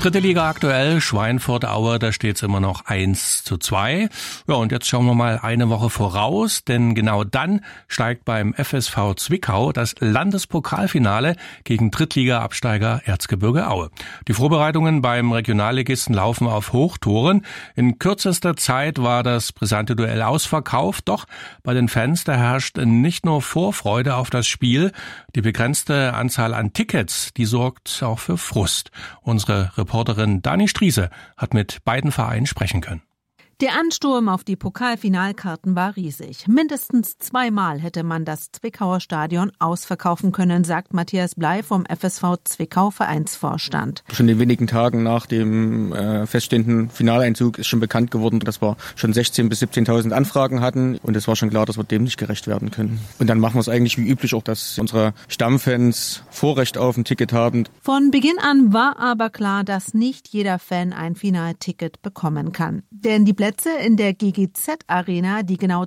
Dritte Liga aktuell, Schweinfurt-Aue, da steht's immer noch 1:2. Ja, und jetzt schauen wir mal eine Woche voraus, denn genau dann steigt beim FSV Zwickau das Landespokalfinale gegen Drittliga-Absteiger Erzgebirge Aue. Die Vorbereitungen beim Regionalligisten laufen auf Hochtouren. In kürzester Zeit war das brisante Duell ausverkauft, doch bei den Fans, da herrscht nicht nur Vorfreude auf das Spiel, die begrenzte Anzahl an Tickets, die sorgt auch für Frust. Unsere Reporterin Dani Striese hat mit beiden Vereinen sprechen können. Der Ansturm auf die Pokalfinalkarten war riesig. Mindestens zweimal hätte man das Zwickauer Stadion ausverkaufen können, sagt Matthias Blei vom FSV Zwickau Vereinsvorstand. Schon in wenigen Tagen nach dem feststehenden Finaleinzug ist schon bekannt geworden, dass wir schon 16.000 bis 17.000 Anfragen hatten. Und es war schon klar, dass wir dem nicht gerecht werden können. Und dann machen wir es eigentlich wie üblich auch, dass unsere Stammfans Vorrecht auf ein Ticket haben. Von Beginn an war aber klar, dass nicht jeder Fan ein Finalticket bekommen kann. Denn die Plätze in der GGZ-Arena, die genau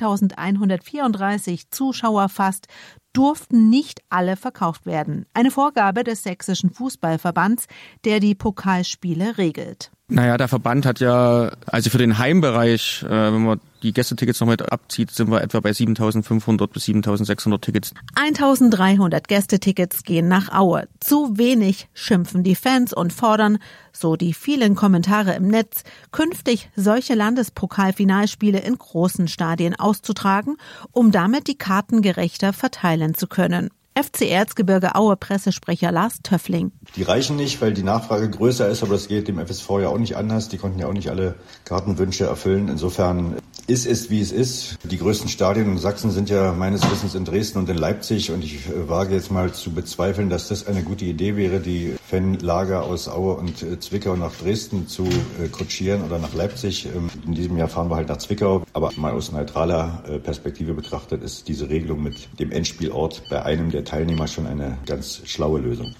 10.134 Zuschauer fasst, durften nicht alle verkauft werden. Eine Vorgabe des Sächsischen Fußballverbands, der die Pokalspiele regelt. Naja, der Verband hat ja, also für den Heimbereich, wenn man die Gästetickets noch mit abzieht, sind wir etwa bei 7.500 bis 7.600 Tickets. 1.300 Gästetickets gehen nach Aue. Zu wenig, schimpfen die Fans und fordern, so die vielen Kommentare im Netz, künftig solche Landespokalfinalspiele in großen Stadien auszutragen, um damit die Karten gerechter verteilen zu können. FC Erzgebirge Aue Pressesprecher Lars Töffling. Die reichen nicht, weil die Nachfrage größer ist, aber das geht dem FSV ja auch nicht anders. Die konnten ja auch nicht alle Kartenwünsche erfüllen. Insofern ist es, wie es ist. Die größten Stadien in Sachsen sind ja meines Wissens in Dresden und in Leipzig. Und ich wage jetzt mal zu bezweifeln, dass das eine gute Idee wäre, die Fanlager aus Aue und Zwickau nach Dresden zu kutschieren oder nach Leipzig. In diesem Jahr fahren wir halt nach Zwickau. Aber mal aus neutraler Perspektive betrachtet ist diese Regelung mit dem Endspielort bei einem der Teilnehmer schon eine ganz schlaue Lösung.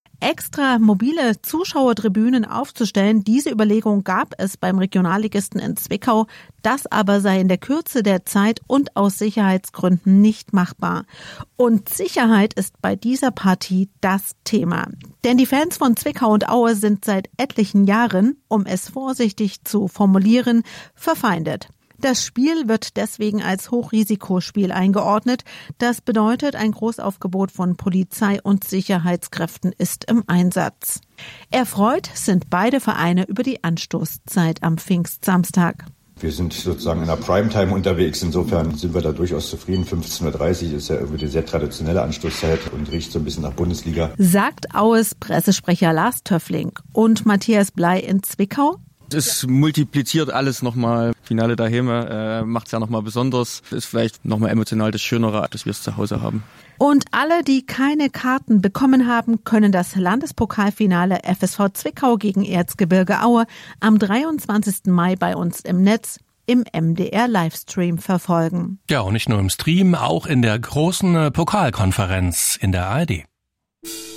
Extra mobile Zuschauertribünen aufzustellen, diese Überlegung gab es beim Regionalligisten in Zwickau. Das aber sei in der Kürze der Zeit und aus Sicherheitsgründen nicht machbar. Und Sicherheit ist bei dieser Partie das Thema. Denn die Fans von Zwickau und Aue sind seit etlichen Jahren, um es vorsichtig zu formulieren, verfeindet. Das Spiel wird deswegen als Hochrisikospiel eingeordnet. Das bedeutet, ein Großaufgebot von Polizei und Sicherheitskräften ist im Einsatz. Erfreut sind beide Vereine über die Anstoßzeit am Pfingstsamstag. Wir sind sozusagen in der Primetime unterwegs. Insofern sind wir da durchaus zufrieden. 15.30 Uhr ist ja irgendwie eine sehr traditionelle Anstoßzeit und riecht so ein bisschen nach Bundesliga. Sagt Aues Pressesprecher Lars Töffling. Und Matthias Blei in Zwickau? Es multipliziert alles nochmal. Finale daheim macht es ja nochmal besonders. Ist vielleicht nochmal emotional das Schönere, dass wir es zu Hause haben. Und alle, die keine Karten bekommen haben, können das Landespokalfinale FSV Zwickau gegen Erzgebirge Aue am 23. Mai bei uns im Netz im MDR-Livestream verfolgen. Ja, und nicht nur im Stream, auch in der großen Pokalkonferenz in der ARD.